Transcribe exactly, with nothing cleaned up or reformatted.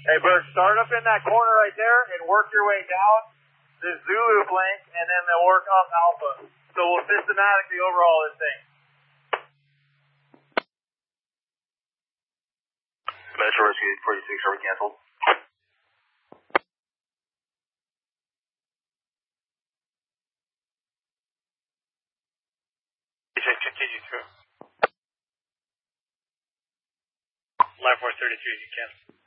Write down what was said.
Hey, Bert, start up in that corner right there and work your way down this Zulu flank, and then they'll work up Alpha. So we'll systematically overhaul this thing. Metro Rescue eight forty-six, are we canceled? Just continue through. Line four thirty-three, you can.